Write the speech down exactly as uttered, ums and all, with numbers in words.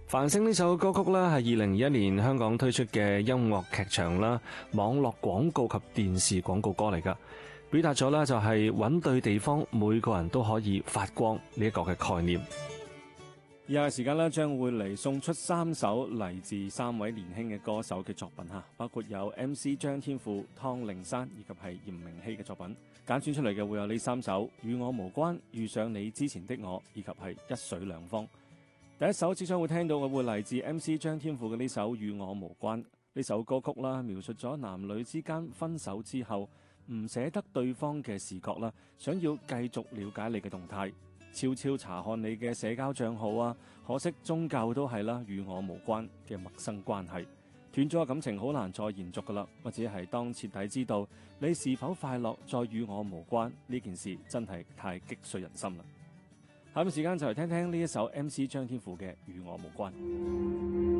繁星呢首歌曲啦，係二零二一年香港推出嘅音樂劇場啦、網絡廣告及電視廣告歌嚟噶，表達咗啦就係揾對地方，每個人都可以發光呢一個嘅概念。 以下時間咧，將會嚟送出三首嚟自三位年輕嘅歌手嘅作品吓，包括有 M C 張天賦、湯令山以及係嚴明熙嘅作品。揀選出嚟嘅會有呢三首《與我無關》、《遇上你之前的我》以及係《一水兩方》。第一首即將會聽到嘅會嚟自 M C 張天賦嘅呢首《與我無關》。呢首歌曲啦，描述咗男女之間分手之後唔捨得對方嘅視覺啦，想要繼續了解你嘅動態，悄悄查看你嘅社交賬號啊，可惜終究都係啦，與我無關嘅陌生關係。斷咗嘅感情好難再延續噶啦，或者係當徹底知道你是否快樂再與我無關呢件事，真係太擊碎人心啦。下面時間就嚟聽聽呢一首 M C 張天賦嘅《與我無關》。